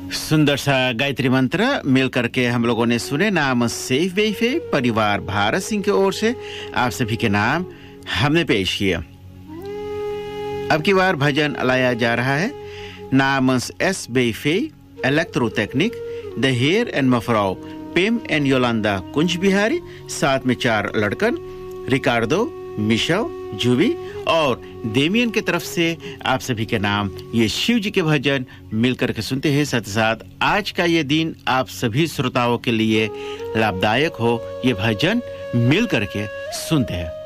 सुंदर सा गायत्री मंत्र मिल करके हम लोगों ने सुने। नाम सेफ वेफे परिवार भारत सिंह की ओर से आप सभी के नाम हमने पेश किया। अब की बार भजन लाया जा रहा है नामस S बेफे इलेक्ट्रोटेक्निक the hair and मफराओ Pem and योलांदा Kunj Bihari, साथ में 4 लड़कन रिकार्डो, मिशेल, जूबी और डेमियन की तरफ से आप सभी के नाम ये शिव जी के भजन मिलकर के सुनते हैं। साथ ही साथ आज का ये दिन आप सभी श्रोताओं के लिए लाभदायक हो, ये भजन मिलकर के सुनते हैं।